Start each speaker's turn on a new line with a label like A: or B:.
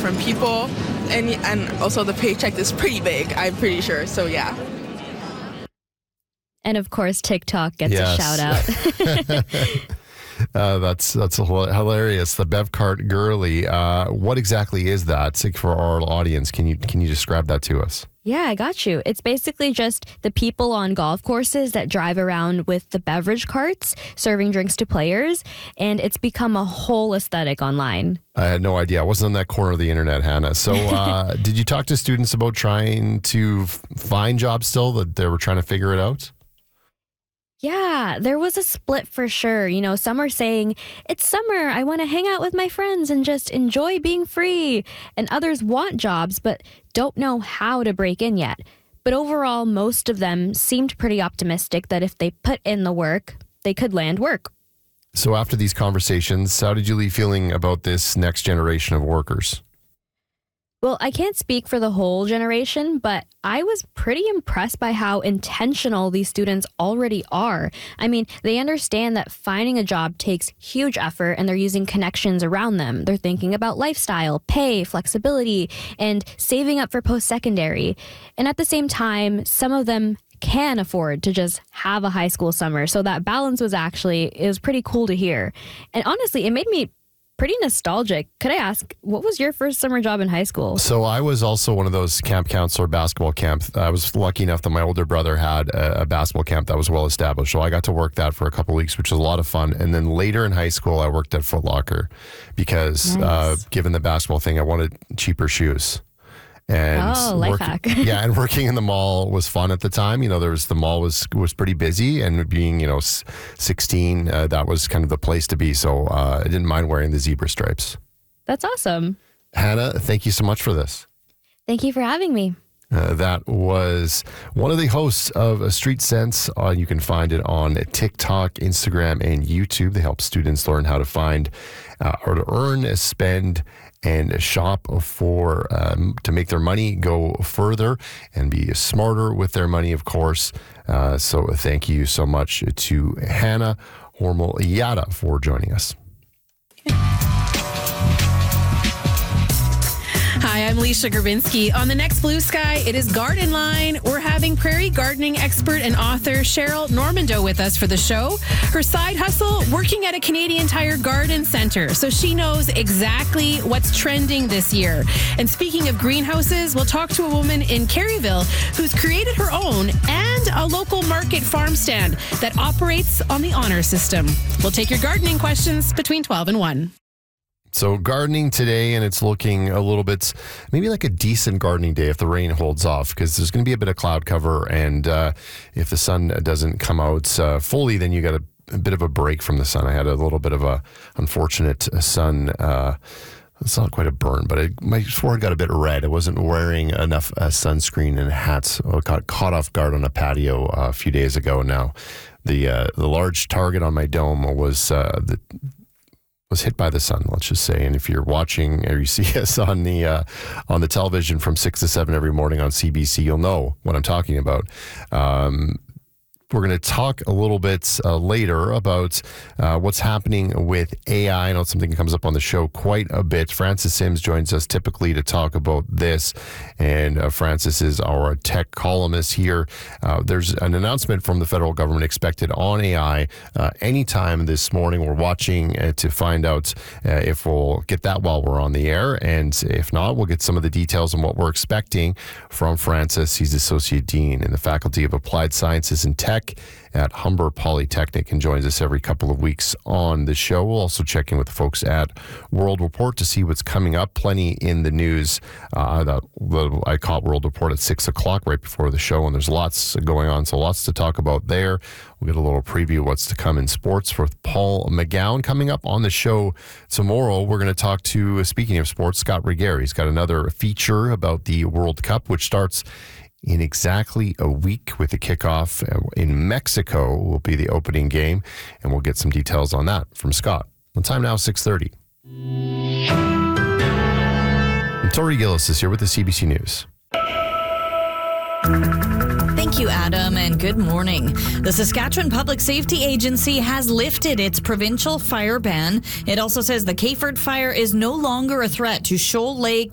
A: different people, and also the paycheck is pretty big, I'm pretty sure. So yeah.
B: And of course, TikTok gets a shout out.
C: That's hilarious. The Bevcart Girly. What exactly is that? For our audience, can you describe that to us?
B: Yeah, I got you. It's basically just the people on golf courses that drive around with the beverage carts, serving drinks to players, and it's become a whole aesthetic online.
C: I had no idea. I wasn't on that corner of the internet, Hannah. So did you talk to students about trying to find jobs still, that they were trying to figure it out?
B: Yeah, there was a split for sure. You know, some are saying, it's summer, I want to hang out with my friends and just enjoy being free. And others want jobs, but don't know how to break in yet. But overall, most of them seemed pretty optimistic that if they put in the work, they could land work.
C: So after these conversations, how did you leave feeling about this next generation of workers?
B: Well, I can't speak for the whole generation, but I was pretty impressed by how intentional these students already are. I mean, they understand that finding a job takes huge effort and they're using connections around them. They're thinking about lifestyle, pay, flexibility, and saving up for post-secondary. And at the same time, some of them can afford to just have a high school summer. So that balance was pretty cool to hear. And honestly, it made me pretty nostalgic. Could I ask, what was your first summer job in high school?
C: So I was also one of those camp counselor basketball camp. I was lucky enough that my older brother had a basketball camp that was well established. So I got to work that for a couple of weeks, which was a lot of fun. And then later in high school, I worked at Foot Locker because given the basketball thing, I wanted cheaper shoes.
B: Life hack.
C: And working in the mall was fun at the time. You know, the mall was pretty busy, and being 16, that was kind of the place to be. So I didn't mind wearing the zebra stripes.
B: That's awesome.
C: Hannah, thank you so much for this.
B: Thank you for having me.
C: That was one of the hosts of Street Sense. You can find it on TikTok, Instagram, and YouTube. They help students learn how to find or to earn, spend, and shop for to make their money go further and be smarter with their money, of course. So thank you so much to Hannah Hormel-Yada for joining us.
D: Hi, I'm Lisa Grabinski. On the next Blue Sky, it is Garden Line. We're having prairie gardening expert and author Cheryl Normando with us for the show. Her side hustle, working at a Canadian Tire garden center, so she knows exactly what's trending this year. And speaking of greenhouses, we'll talk to a woman in Caryville who's created her own and a local market farm stand that operates on the honor system. We'll take your gardening questions between 12 and 1.
C: So gardening today, and it's looking a little bit, maybe like a decent gardening day if the rain holds off, because there's going to be a bit of cloud cover, and if the sun doesn't come out fully, then you got a bit of a break from the sun. I had a little bit of a unfortunate sun. It's not quite a burn, but my forehead got a bit red. I wasn't wearing enough sunscreen and hats. I got caught off guard on a patio a few days ago. Now, the large target on my dome was hit by the sun, let's just say. And if you're watching or you see us on the television from 6 to 7 every morning on CBC, you'll know what I'm talking about. We're going to talk a little bit later about what's happening with AI. I know it's something that comes up on the show quite a bit. Francis Sims joins us typically to talk about this, and Francis is our tech columnist here. There's an announcement from the federal government expected on AI anytime this morning. We're watching to find out if we'll get that while we're on the air, and if not, we'll get some of the details on what we're expecting from Francis. He's Associate Dean in the Faculty of Applied Sciences and Tech at Humber Polytechnic and joins us every couple of weeks on the show. We'll also check in with the folks at World Report to see what's coming up. Plenty in the news. I caught World Report at 6 o'clock right before the show, and there's lots going on, so lots to talk about there. We'll get a little preview of what's to come in sports with Paul McGowan. Coming up on the show tomorrow, we're going to talk to, speaking of sports, Scott Rigeri. He's got another feature about the World Cup, which starts in exactly a week with the kickoff in Mexico will be the opening game, and we'll get some details on that from Scott. The time now, 6:30. And Tori Gillis is here with the CBC News.
E: Thank you, Adam, and good morning. The Saskatchewan Public Safety Agency has lifted its provincial fire ban. It also says the Kayford fire is no longer a threat to Shoal Lake